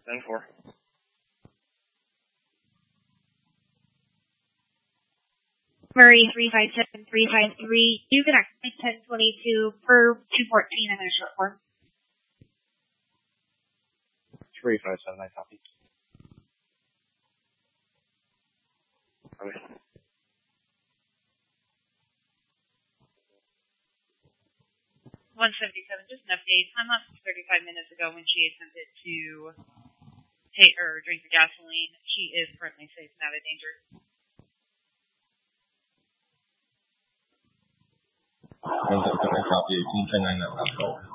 10-4. Murray 357, 353. You can actually 1022 per 214 in a short form. 357, I copy. Okay. 177, just an update. Time lapse was 35 minutes ago when she attempted to take or drink the gasoline. She is currently safe and out of danger. I copy. 1810 9 that last call.